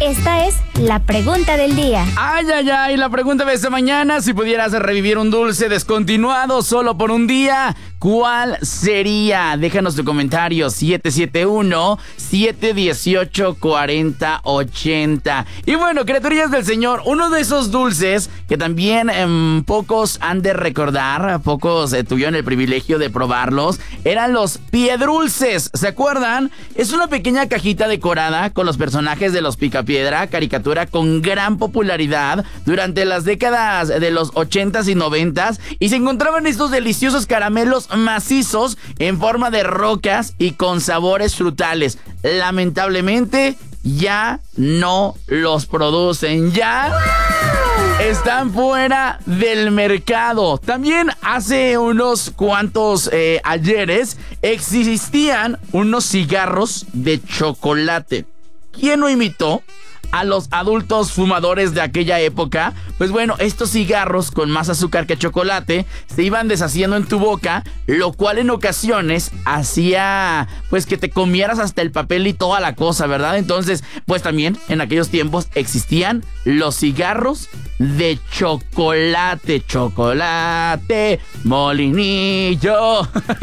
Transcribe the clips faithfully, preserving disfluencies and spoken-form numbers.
esta es la pregunta del día. Ay, ay, ay, la pregunta de esta mañana: si pudieras revivir un dulce descontinuado solo por un día, ¿cuál sería? Déjanos tu comentario, siete siete uno, siete uno ocho, cuatro cero ocho cero. Y bueno, criaturillas del Señor, uno de esos dulces que también eh, pocos han de recordar, pocos eh, tuvieron el privilegio de probarlos, eran los piedrulces. ¿Se acuerdan? Es una pequeña cajita decorada con los personajes de los Picapiedra, caricatura con gran popularidad durante las décadas de los ochentas y noventas, y se encontraban estos deliciosos caramelos macizos en forma de rocas y con sabores frutales. Lamentablemente ya no los producen, ya están fuera del mercado. También hace unos cuantos eh, ayeres existían unos cigarros de chocolate. ¿Quién no imitó a los adultos fumadores de aquella época? Pues bueno, estos cigarros con más azúcar que chocolate se iban deshaciendo en tu boca, lo cual en ocasiones hacía pues que te comieras hasta el papel y toda la cosa, ¿verdad? Entonces, pues también en aquellos tiempos existían los cigarros de chocolate. Chocolate, molinillo.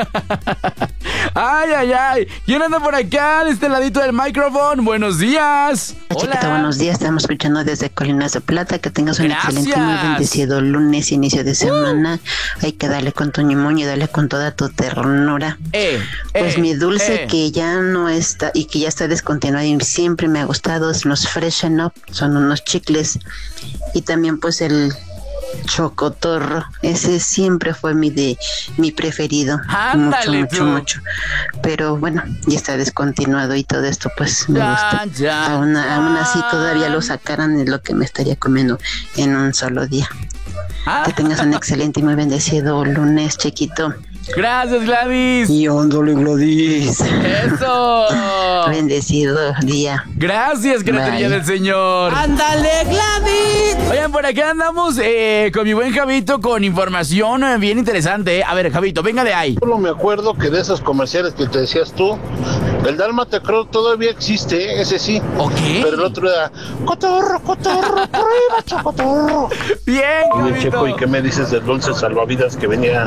Ay, ay, ay. ¿Quién anda por acá de este ladito del micrófono? Buenos días. Hola, chiquita, buenos días. Estamos escuchando desde Colinas de Plata. Que tengas un Gracias. excelente, muy bendecido lunes, inicio de semana. Uh. Hay que darle con tu ñimoño y darle con toda tu ternura. Eh, pues eh, mi dulce eh. que ya no está y que ya está descontinuado y siempre me ha gustado es los Freshen Up. Son unos chicles. Y también pues el chocotorro, ese siempre fue mi de mi preferido. Ándale, mucho, tú. mucho, mucho. Pero bueno, ya está descontinuado y todo esto, pues me Ya, gusta. ya, aún, ya. aún así todavía lo sacaran de lo que me estaría comiendo en un solo día. Ah. Que tengas un excelente y muy bendecido lunes, chiquito. Gracias, Gladys. Y ándale, Gladys. Eso. Bendecido día. Gracias, criaturilla Bye. del Señor. ¡Ándale, Gladys! Oigan, por acá andamos eh, con mi buen Javito con información eh, bien interesante. eh. A ver, Javito, venga de ahí. Solo me acuerdo que de esos comerciales que te decías tú, el Dálmata creo todavía existe, ¿eh? Ese sí. Ok. Pero el otro era cotorro, cotorro, prueba, chocotorro. Bien, Oye, Checo, ¿y Javito. qué me dices del dulce salvavidas que venía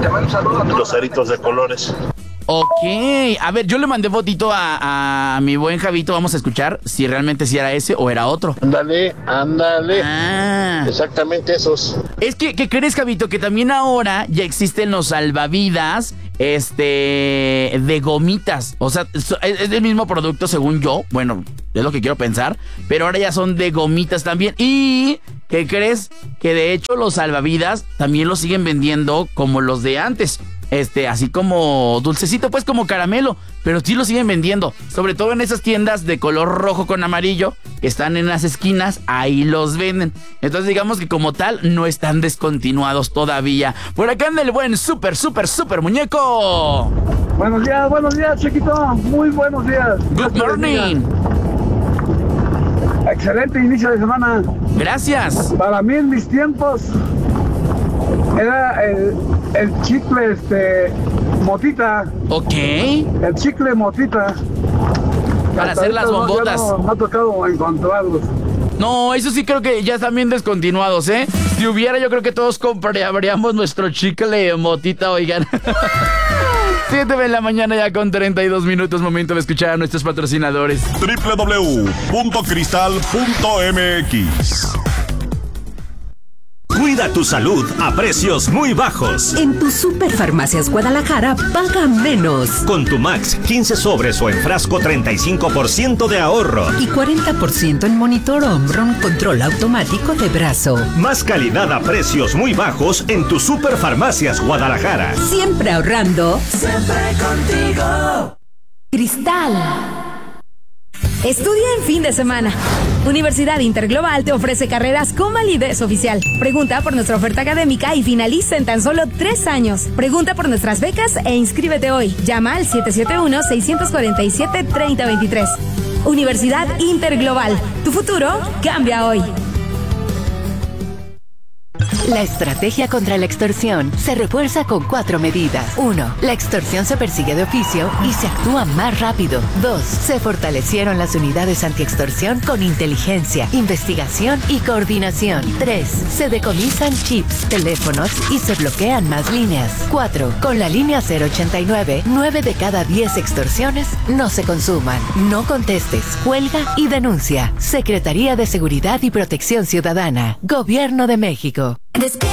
los aritos de colores? Ok, a ver, yo le mandé fotito a, a mi buen Javito. Vamos a escuchar si realmente si era ese o era otro. Ándale, ándale. Ah. Exactamente esos. Es que, ¿qué crees, Javito? Que también ahora ya existen los salvavidas, este, de gomitas. O sea, es, es el mismo producto según yo. Bueno, es lo que quiero pensar. Pero ahora ya son de gomitas también. Y, ¿qué crees? Que de hecho los salvavidas también los siguen vendiendo como los de antes. Este, así como dulcecito, pues como caramelo. Pero sí lo siguen vendiendo. Sobre todo en esas tiendas de color rojo con amarillo que están en las esquinas, ahí los venden. Entonces digamos que como tal no están descontinuados todavía. Por acá anda el buen súper, súper, súper muñeco. Buenos días, buenos días, chiquito. Muy buenos días. Good morning. Excelente inicio de semana. Gracias. Para mí en mis tiempos era el, el chicle este motita. Ok. El chicle motita. Para Hasta hacer las ahorita no- bombotas. ya No, me ha tocado encontrarlos. No, eso sí creo que ya están bien descontinuados, ¿eh? Si hubiera, yo creo que todos compraríamos nuestro chicle motita, oigan. siete de la mañana ya con treinta y dos minutos, momento de escuchar a nuestros patrocinadores. doble u doble u doble u punto cristal punto m x. Cuida tu salud a precios muy bajos. En tu Superfarmacias Guadalajara paga menos. Con tu Max quince sobres o en frasco treinta y cinco por ciento de ahorro. Y cuarenta por ciento en monitor Omron control automático de brazo. Más calidad a precios muy bajos en tu Superfarmacias Guadalajara. Siempre ahorrando. Siempre contigo. Cristal. Estudia en fin de semana. Universidad Interglobal te ofrece carreras con validez oficial. Pregunta por nuestra oferta académica y finaliza en tan solo tres años. Pregunta por nuestras becas e inscríbete hoy. Llama al siete siete uno, seis cuatro siete, tres cero dos tres. Universidad Interglobal. Tu futuro cambia hoy. La estrategia contra la extorsión se refuerza con cuatro medidas. uno. La extorsión se persigue de oficio y se actúa más rápido. dos. Se fortalecieron las unidades antiextorsión con inteligencia, investigación y coordinación. tres. Se decomisan chips, teléfonos y se bloquean más líneas. cuatro. Con la línea cero ochenta y nueve, nueve de cada diez extorsiones no se consuman. No contestes, cuelga y denuncia. Secretaría de Seguridad y Protección Ciudadana. Gobierno de México.